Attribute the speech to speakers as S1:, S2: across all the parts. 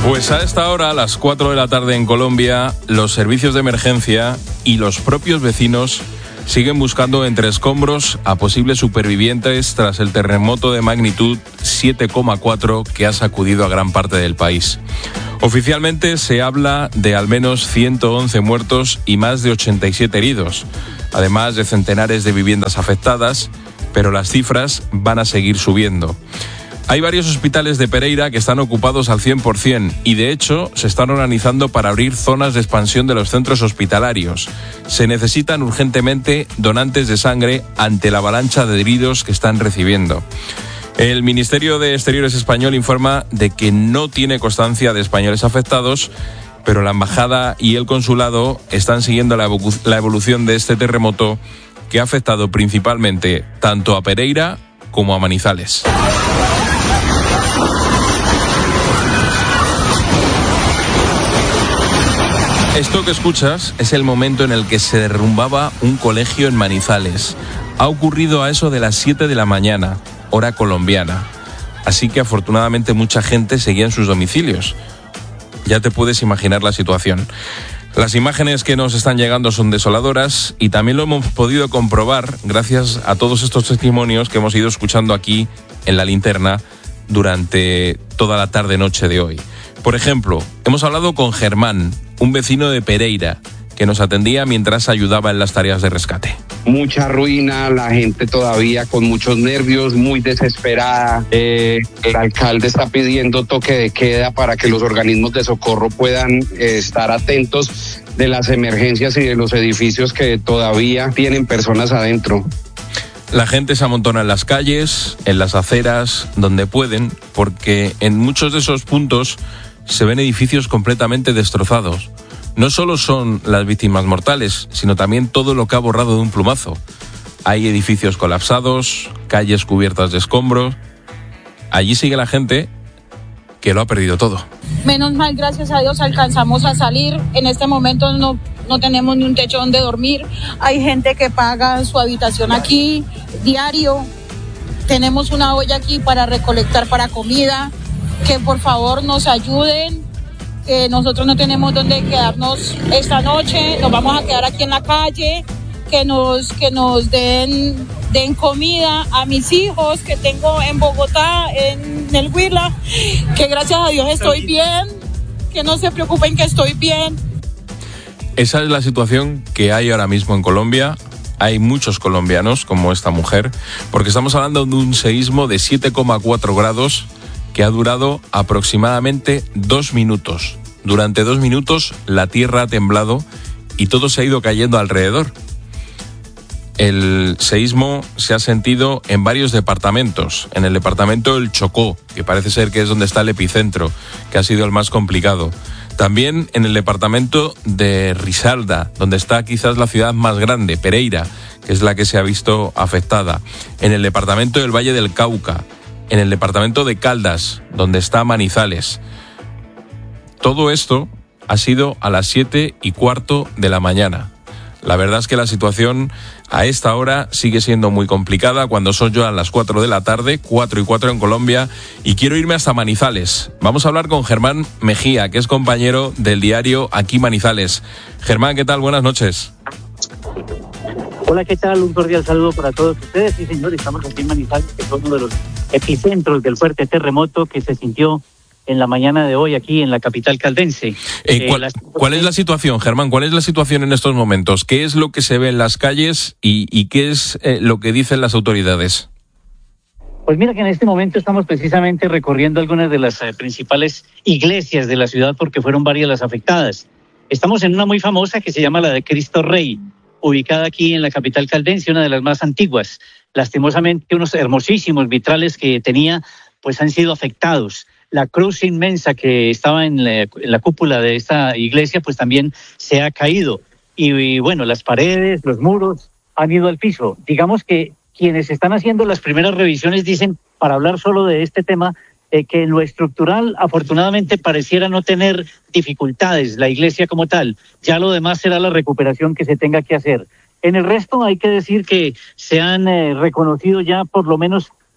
S1: Pues a esta hora, a las 4 de la tarde en Colombia, los servicios de emergencia y los propios vecinos siguen buscando entre escombros a posibles supervivientes tras el terremoto de magnitud 7,4 que ha sacudido a gran parte del país. Oficialmente se habla de al menos 111 muertos y más de 87 heridos, además de centenares de viviendas afectadas, pero las cifras van a seguir subiendo. Hay varios hospitales de Pereira que están ocupados al 100% y de hecho se están organizando para abrir zonas de expansión de los centros hospitalarios. Se necesitan urgentemente donantes de sangre ante la avalancha de heridos que están recibiendo. El Ministerio de Exteriores español informa de que no tiene constancia de españoles afectados, pero la embajada y el consulado están siguiendo la evolución de este terremoto que ha afectado principalmente tanto a Pereira como a Manizales. Esto que escuchas es el momento en el que se derrumbaba un colegio en Manizales. Ha ocurrido a eso de las 7 de la mañana, hora colombiana. Así que afortunadamente mucha gente seguía en sus domicilios. Ya te puedes imaginar la situación. Las imágenes que nos están llegando son desoladoras y también lo hemos podido comprobar gracias a todos estos testimonios que hemos ido escuchando aquí en La Linterna durante toda la tarde-noche de hoy. Por ejemplo, hemos hablado con Germán, un vecino de Pereira, que nos atendía mientras ayudaba en las tareas de rescate.
S2: Mucha ruina, la gente todavía con muchos nervios, muy desesperada. El alcalde está pidiendo toque de queda para que los organismos de socorro puedan estar atentos de las emergencias y de los edificios que todavía tienen personas adentro.
S1: La gente se amontona en las calles, en las aceras, donde pueden, porque en muchos de esos puntos se ven edificios completamente destrozados. No solo son las víctimas mortales, sino también todo lo que ha borrado de un plumazo. Hay edificios colapsados, calles cubiertas de escombros. Allí sigue la gente que lo ha perdido todo.
S3: Menos mal, gracias a Dios, alcanzamos a salir. En este momento no tenemos ni un techo donde dormir. Hay gente que paga su habitación aquí diario. Tenemos una olla aquí para recolectar para comida. Que por favor nos ayuden, que nosotros no tenemos dónde quedarnos esta noche, nos vamos a quedar aquí en la calle, que nos den comida a mis hijos que tengo en Bogotá, en el Huila, que gracias a Dios estoy bien, que no se preocupen que estoy bien.
S1: Esa es la situación que hay ahora mismo en Colombia. Hay muchos colombianos como esta mujer, porque estamos hablando de un seísmo de 7,4 grados que ha durado aproximadamente 2 minutos. Durante 2 minutos la tierra ha temblado y todo se ha ido cayendo alrededor. El seísmo se ha sentido en varios departamentos. En el departamento del Chocó, que parece ser que es donde está el epicentro, que ha sido el más complicado. También en el departamento de Risaralda, donde está quizás la ciudad más grande, Pereira, que es la que se ha visto afectada. En el departamento del Valle del Cauca. En el departamento de Caldas, donde está Manizales. Todo esto ha sido a las 7:15 de la mañana. La verdad es que la situación a esta hora sigue siendo muy complicada cuando son ya las 4 de la tarde, 4:04 en Colombia, y quiero irme hasta Manizales. Vamos a hablar con Germán Mejía, que es compañero del diario Aquí Manizales. Germán, ¿qué tal? Buenas noches.
S4: Hola, ¿qué tal? Un cordial saludo para todos ustedes. Sí, señor, estamos aquí en Manizales, que es uno de los epicentros del fuerte terremoto que se sintió en la mañana de hoy aquí en la capital caldense.
S1: ¿Cuál es la situación, Germán? ¿Cuál es la situación en estos momentos? ¿Qué es lo que se ve en las calles y qué es lo que dicen las autoridades?
S4: Pues mira que en este momento estamos precisamente recorriendo algunas de las principales iglesias de la ciudad porque fueron varias las afectadas. Estamos en una muy famosa que se llama la de Cristo Rey, ubicada aquí en la capital caldense, una de las más antiguas. Lastimosamente, unos hermosísimos vitrales que tenía, pues han sido afectados. La cruz inmensa que estaba en la cúpula de esta iglesia, pues también se ha caído. Y bueno, las paredes, los muros han ido al piso. Digamos que quienes están haciendo las primeras revisiones dicen, para hablar solo de este tema, que en lo estructural afortunadamente pareciera no tener dificultades la iglesia como tal. Ya lo demás será la recuperación que se tenga que hacer. En el resto hay que decir que se han reconocido ya por lo menos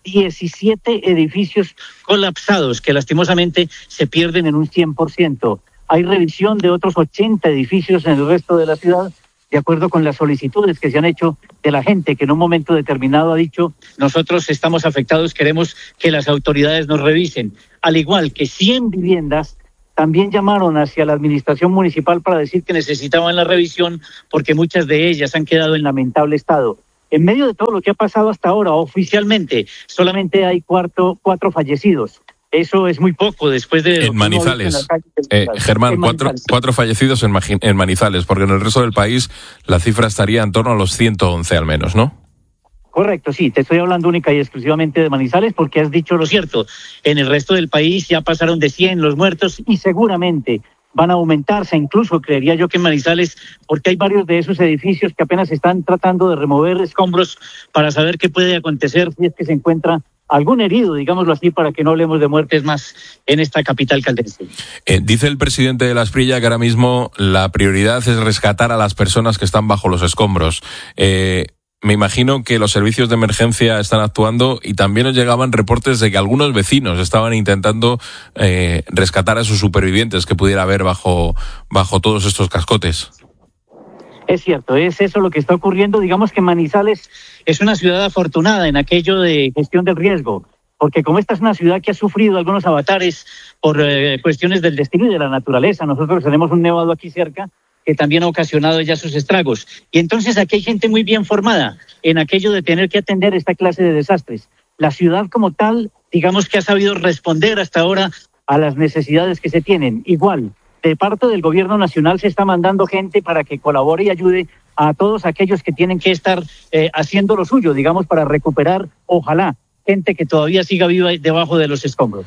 S4: 17 edificios colapsados que lastimosamente se pierden en un 100%. Hay revisión de otros 80 edificios en el resto de la ciudad, de acuerdo con las solicitudes que se han hecho de la gente que en un momento determinado ha dicho: nosotros estamos afectados, queremos que las autoridades nos revisen. Al igual que 100 viviendas también llamaron hacia la administración municipal para decir que necesitaban la revisión porque muchas de ellas han quedado en lamentable estado. En medio de todo lo que ha pasado hasta ahora, oficialmente solamente hay 4 fallecidos. Eso es muy poco después de...
S1: En Manizales. Germán, 4 fallecidos en Manizales, porque en el resto del país la cifra estaría en torno a los 111 al menos, ¿no?
S4: Correcto, sí, te estoy hablando única y exclusivamente de Manizales porque has dicho lo cierto. En el resto del país ya pasaron de 100 los muertos y seguramente van a aumentarse, incluso creería yo que en Manizales, porque hay varios de esos edificios que apenas están tratando de remover escombros para saber qué puede acontecer si es que se encuentra algún herido, digámoslo así, para que no hablemos de muertes más en esta capital caldense.
S1: Dice el presidente de la Asprilla que ahora mismo la prioridad es rescatar a las personas que están bajo los escombros. Me imagino que los servicios de emergencia están actuando y también nos llegaban reportes de que algunos vecinos estaban intentando rescatar a sus supervivientes que pudiera haber bajo todos estos cascotes.
S4: Es cierto, es eso lo que está ocurriendo. Digamos que Manizales es una ciudad afortunada en aquello de gestión del riesgo, porque como esta es una ciudad que ha sufrido algunos avatares por cuestiones del destino y de la naturaleza, nosotros tenemos un nevado aquí cerca que también ha ocasionado ya sus estragos. Y entonces aquí hay gente muy bien formada en aquello de tener que atender esta clase de desastres. La ciudad como tal, digamos que ha sabido responder hasta ahora a las necesidades que se tienen. Igual, de parte del gobierno nacional se está mandando gente para que colabore y ayude a todos aquellos que tienen que estar haciendo lo suyo, digamos, para recuperar, ojalá, gente que todavía siga viva debajo de los escombros.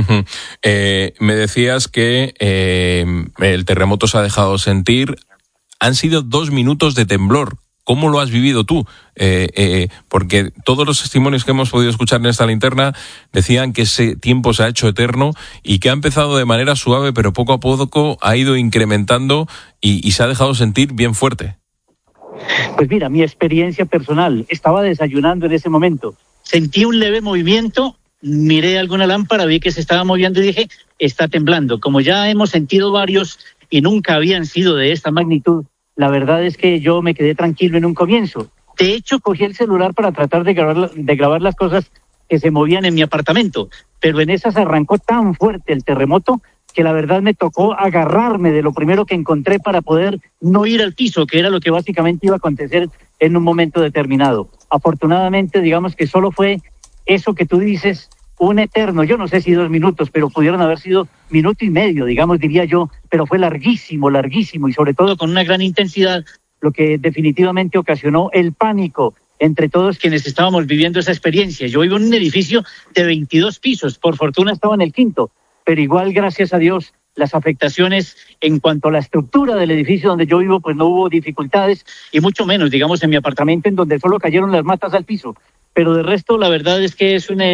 S1: Me decías que el terremoto se ha dejado sentir. Han sido 2 minutos de temblor. ¿Cómo lo has vivido tú? Porque todos los testimonios que hemos podido escuchar en esta linterna decían que ese tiempo se ha hecho eterno y que ha empezado de manera suave, pero poco a poco ha ido incrementando y se ha dejado sentir bien fuerte.
S4: Pues mira, mi experiencia personal, estaba desayunando en ese momento. Sentí un leve movimiento, miré alguna lámpara, vi que se estaba moviendo y dije, está temblando. Como ya hemos sentido varios y nunca habían sido de esta magnitud, la verdad es que yo me quedé tranquilo en un comienzo. De hecho, cogí el celular para tratar de grabar las cosas que se movían en mi apartamento, pero en esas arrancó tan fuerte el terremoto que la verdad me tocó agarrarme de lo primero que encontré para poder no ir al piso, que era lo que básicamente iba a acontecer en un momento determinado. Afortunadamente, digamos que solo fue eso que tú dices, un eterno, yo no sé si 2 minutos, pero pudieron haber sido 1.5 minutos, digamos, diría yo, pero fue larguísimo, y sobre todo con una gran intensidad, lo que definitivamente ocasionó el pánico entre todos quienes estábamos viviendo esa experiencia. Yo vivo en un edificio de 22 pisos, por fortuna estaba en el 5º, pero igual, gracias a Dios, las afectaciones en cuanto a la estructura del edificio donde yo vivo, pues no hubo dificultades, y mucho menos, digamos, en mi apartamento, en donde solo cayeron las matas al piso. Pero de resto, la verdad es que es un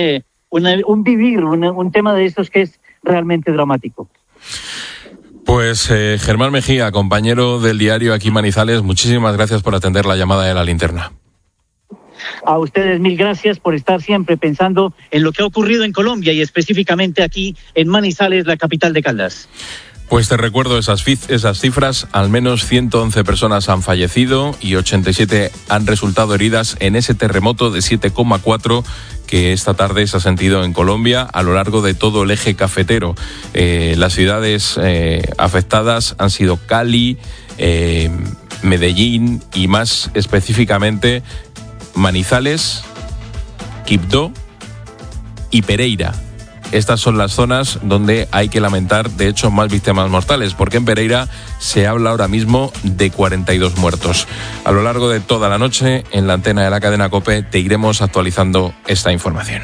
S4: tema de estos que es realmente dramático.
S1: Pues Germán Mejía, compañero del diario aquí Manizales, muchísimas gracias por atender la llamada de la linterna.
S4: A ustedes 1000 gracias por estar siempre pensando en lo que ha ocurrido en Colombia y específicamente aquí en Manizales, la capital de Caldas.
S1: Pues te recuerdo esas cifras, al menos 111 personas han fallecido y 87 han resultado heridas en ese terremoto de 7,4 que esta tarde se ha sentido en Colombia a lo largo de todo el eje cafetero. Las ciudades afectadas han sido Cali, Medellín y más específicamente Manizales, Quibdó y Pereira. Estas son las zonas donde hay que lamentar, de hecho, más víctimas mortales, porque en Pereira se habla ahora mismo de 42 muertos. A lo largo de toda la noche, en la antena de la cadena COPE, te iremos actualizando esta información.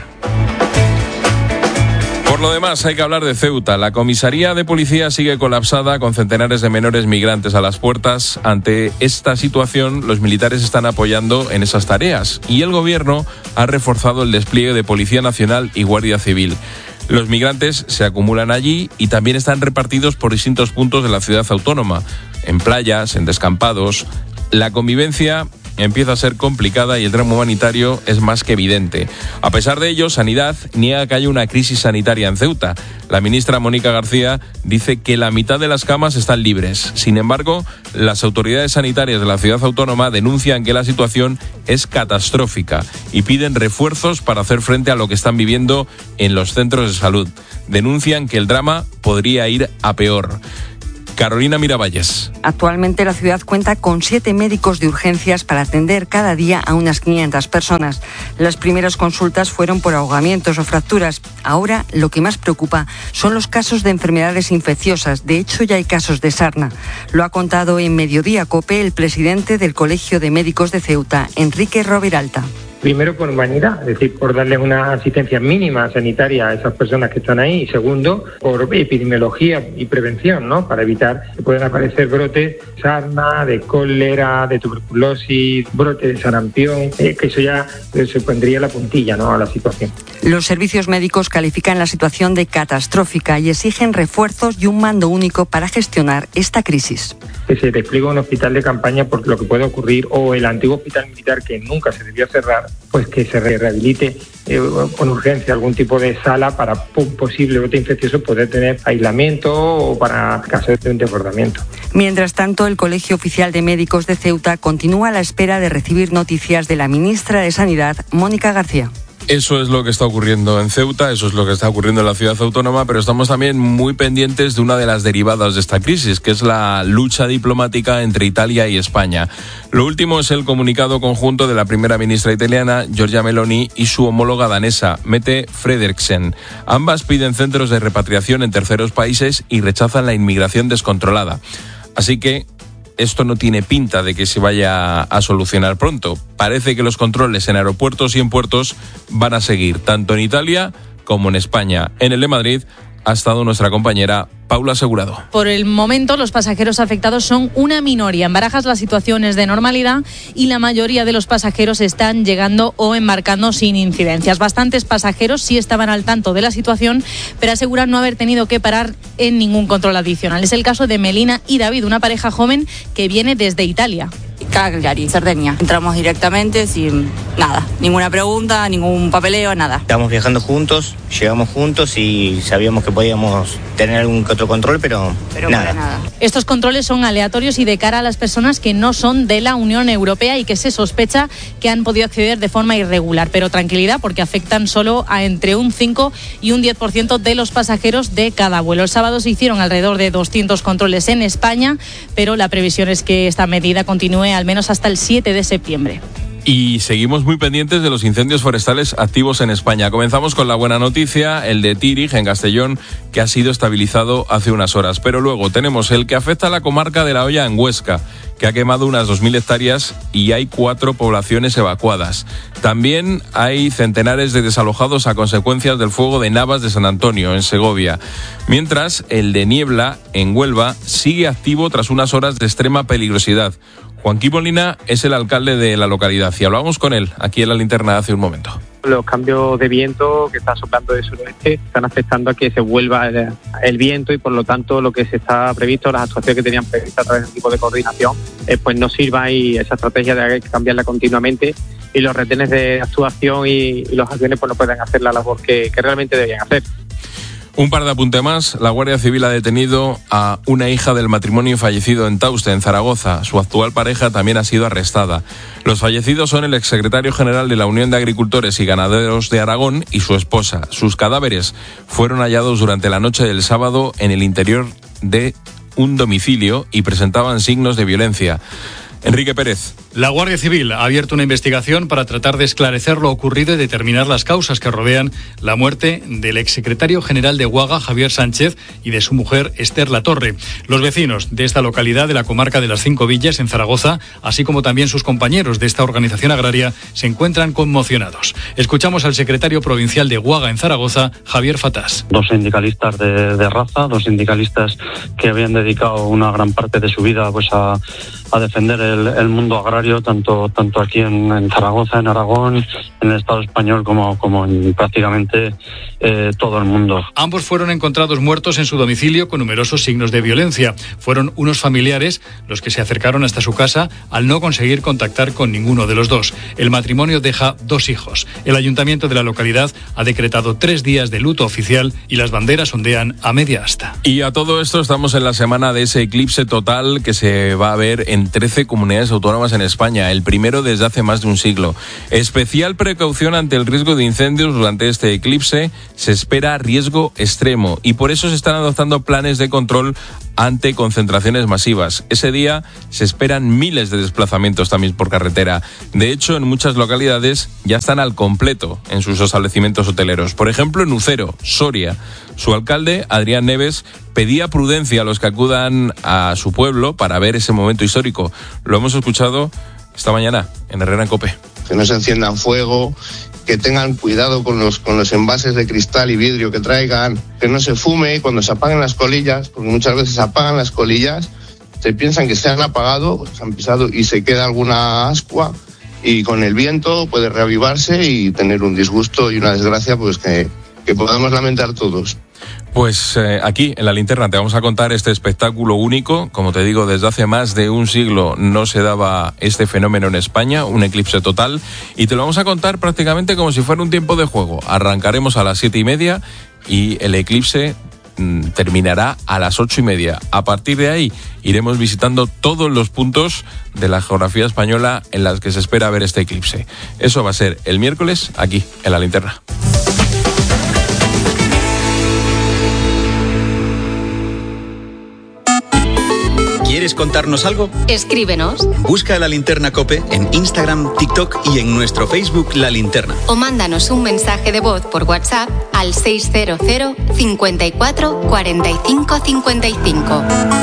S1: Por lo demás, hay que hablar de Ceuta. La comisaría de policía sigue colapsada con centenares de menores migrantes a las puertas. Ante esta situación, los militares están apoyando en esas tareas y el gobierno ha reforzado el despliegue de Policía Nacional y Guardia Civil. Los migrantes se acumulan allí y también están repartidos por distintos puntos de la ciudad autónoma, en playas, en descampados. La convivencia empieza a ser complicada y el drama humanitario es más que evidente. A pesar de ello, Sanidad niega que haya una crisis sanitaria en Ceuta. La ministra Mónica García dice que la mitad de las camas están libres. Sin embargo, las autoridades sanitarias de la ciudad autónoma denuncian que la situación es catastrófica y piden refuerzos para hacer frente a lo que están viviendo en los centros de salud. Denuncian que el drama podría ir a peor. Carolina Miravalles.
S5: Actualmente la ciudad cuenta con 7 médicos de urgencias para atender cada día a unas 500 personas. Las primeras consultas fueron por ahogamientos o fracturas. Ahora lo que más preocupa son los casos de enfermedades infecciosas. De hecho, ya hay casos de sarna. Lo ha contado en Mediodía COPE el presidente del Colegio de Médicos de Ceuta, Enrique Roviralta.
S6: Primero, por humanidad, es decir, por darles una asistencia mínima sanitaria a esas personas que están ahí. Y segundo, por epidemiología y prevención, ¿no? Para evitar que puedan aparecer brotes de sarna, de cólera, de tuberculosis, brotes de sarampión, que eso ya se pondría la puntilla, ¿no?, a la situación.
S5: Los servicios médicos califican la situación de catastrófica y exigen refuerzos y un mando único para gestionar esta crisis.
S6: Que se despliegue un hospital de campaña por lo que puede ocurrir, o el antiguo hospital militar que nunca se debió cerrar, pues que se rehabilite con urgencia algún tipo de sala para un posible brote infeccioso poder tener aislamiento o para casos de un desbordamiento.
S5: Mientras tanto, el Colegio Oficial de Médicos de Ceuta continúa a la espera de recibir noticias de la ministra de Sanidad, Mónica García.
S1: Eso es lo que está ocurriendo en Ceuta, eso es lo que está ocurriendo en la ciudad autónoma, pero estamos también muy pendientes de una de las derivadas de esta crisis, que es la lucha diplomática entre Italia y España. Lo último es el comunicado conjunto de la primera ministra italiana, Giorgia Meloni, y su homóloga danesa, Mette Frederiksen. Ambas piden centros de repatriación en terceros países y rechazan la inmigración descontrolada. Así que esto no tiene pinta de que se vaya a solucionar pronto. Parece que los controles en aeropuertos y en puertos van a seguir, tanto en Italia como en España. En el de Madrid ha estado nuestra compañera Paula Asegurado.
S7: Por el momento, los pasajeros afectados son una minoría. En Barajas la situación es de normalidad y la mayoría de los pasajeros están llegando o embarcando sin incidencias. Bastantes pasajeros sí estaban al tanto de la situación, pero aseguran no haber tenido que parar en ningún control adicional. Es el caso de Melina y David, una pareja joven que viene desde Italia.
S8: Cagliari, Cerdeña. Entramos directamente sin nada, ninguna pregunta, ningún papeleo, nada.
S9: Estamos viajando juntos, llegamos juntos y sabíamos que podíamos tener algún que otro control, pero nada.
S7: Estos controles son aleatorios y de cara a las personas que no son de la Unión Europea y que se sospecha que han podido acceder de forma irregular. Pero tranquilidad, porque afectan solo a entre un 5 y un 10% de los pasajeros de cada vuelo. El sábado se hicieron alrededor de 200 controles en España, pero la previsión es que esta medida continúe al menos hasta el 7 de septiembre.
S1: Y seguimos muy pendientes de los incendios forestales activos en España. Comenzamos con la buena noticia, el de Tírig, en Castellón, que ha sido estabilizado hace unas horas. Pero luego tenemos el que afecta a la comarca de La Hoya, en Huesca, que ha quemado unas 2.000 hectáreas y hay 4 poblaciones evacuadas. También hay centenares de desalojados a consecuencias del fuego de Navas de San Antonio, en Segovia. Mientras, el de Niebla, en Huelva, sigue activo tras unas horas de extrema peligrosidad. Joaquín Molina es el alcalde de la localidad y hablamos con él aquí en la linterna hace un momento.
S10: Los cambios de viento que está soplando de suroeste están afectando a que se vuelva el viento y por lo tanto lo que se está previsto, las actuaciones que tenían previstas a través del equipo de coordinación, pues no sirva y esa estrategia de cambiarla continuamente y los retenes de actuación y los aviones pues no pueden hacer la labor que realmente deberían hacer.
S1: Un par de apuntes más. La Guardia Civil ha detenido a una hija del matrimonio fallecido en Tauste, en Zaragoza. Su actual pareja también ha sido arrestada. Los fallecidos son el exsecretario general de la Unión de Agricultores y Ganaderos de Aragón y su esposa. Sus cadáveres fueron hallados durante la noche del sábado en el interior de un domicilio y presentaban signos de violencia. Enrique Pérez.
S11: La Guardia Civil ha abierto una investigación para tratar de esclarecer lo ocurrido y determinar las causas que rodean la muerte del exsecretario general de Guaga, Javier Sánchez, y de su mujer, Esther Latorre. Los vecinos de esta localidad de la comarca de las 5 Villas, en Zaragoza, así como también sus compañeros de esta organización agraria, se encuentran conmocionados. Escuchamos al secretario provincial de Guaga, en Zaragoza, Javier Fatás.
S12: 2 sindicalistas de raza, 2 sindicalistas que habían dedicado una gran parte de su vida pues a a defender el mundo agrario, tanto aquí en Zaragoza, en Aragón, en el Estado español, como en prácticamente todo el mundo.
S11: Ambos fueron encontrados muertos en su domicilio con numerosos signos de violencia. Fueron unos familiares los que se acercaron hasta su casa al no conseguir contactar con ninguno de los dos. El matrimonio deja 2 hijos. El ayuntamiento de la localidad ha decretado 3 días de luto oficial y las banderas ondean a media asta.
S1: Y a todo esto estamos en la semana de ese eclipse total que se va a ver en 13 comunidades autónomas en España, el primero desde hace más de un siglo. Especial precaución ante el riesgo de incendios durante este eclipse. Se espera riesgo extremo y por eso se están adoptando planes de control ante concentraciones masivas. Ese día se esperan miles de desplazamientos también por carretera. De hecho, en muchas localidades ya están al completo en sus establecimientos hoteleros. Por ejemplo, en Ucero, Soria. Su alcalde, Adrián Neves, pedía prudencia a los que acudan a su pueblo para ver ese momento histórico. Lo hemos escuchado esta mañana en Herrera en COPE.
S13: Que no se enciendan fuego, que tengan cuidado con los envases de cristal y vidrio que traigan, que no se fume cuando se apaguen las colillas, porque muchas veces se apagan las colillas, se piensan que se han apagado, se han pisado y se queda alguna ascua y con el viento puede reavivarse y tener un disgusto y una desgracia pues que podamos lamentar todos.
S1: Pues aquí, en La Linterna, te vamos a contar este espectáculo único. Como te digo, desde hace más de un siglo no se daba este fenómeno en España, un eclipse total, y te lo vamos a contar prácticamente como si fuera un tiempo de juego. Arrancaremos a las 7:30 y el eclipse terminará a las 8:30. A partir de ahí iremos visitando todos los puntos de la geografía española en las que se espera ver este eclipse. Eso va a ser el miércoles aquí, en La Linterna.
S14: ¿Quieres contarnos algo?
S15: Escríbenos.
S14: Busca La Linterna COPE en Instagram, TikTok y en nuestro Facebook La Linterna.
S15: O mándanos un mensaje de voz por WhatsApp al 600 54 45 55.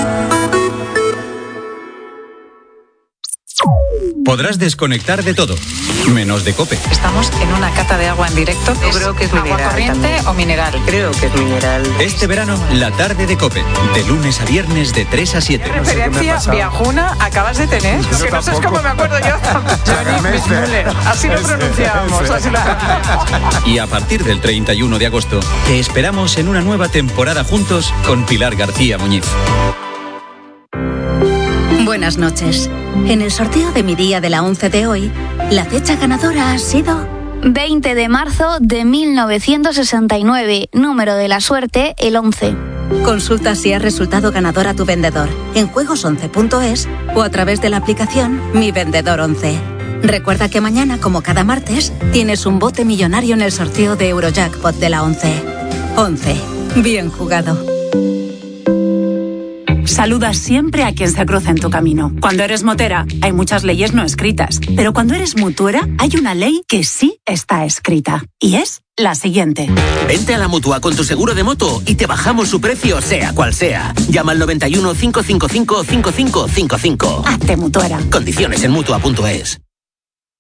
S14: Podrás desconectar de todo, menos de COPE.
S16: Estamos en una cata de agua en directo.
S17: Yo creo que es mineral.
S16: ¿Agua corriente
S17: también.
S16: O mineral?
S17: Creo que es mineral.
S14: Este verano, la tarde de COPE, de lunes a viernes de 3 a 7.
S16: ¿Qué referencia viajuna acabas de tener? Lo que no sé es cómo me acuerdo yo. Johnny Müller. Así lo pronunciábamos. Así lo pronunciábamos.
S14: Y a partir del 31 de agosto, te esperamos en una nueva temporada juntos con Pilar García Muñiz.
S18: Buenas noches. En el sorteo de mi día de la 11 de hoy, la fecha ganadora ha sido
S19: 20 de marzo de 1969, número de la suerte, el 11.
S18: Consulta si has resultado ganador a tu vendedor en juegos11.es o a través de la aplicación Mi Vendedor 11. Recuerda que mañana, como cada martes, tienes un bote millonario en el sorteo de Eurojackpot de la 11. 11. Bien jugado.
S20: Saluda siempre a quien se cruza en tu camino. Cuando eres motera, hay muchas leyes no escritas. Pero cuando eres mutuera, hay una ley que sí está escrita. Y es la siguiente.
S21: Vente a la Mutua con tu seguro de moto y te bajamos su precio, sea cual sea. Llama al 91 555 5555.
S20: Hazte mutuera.
S21: Condiciones en Mutua.es.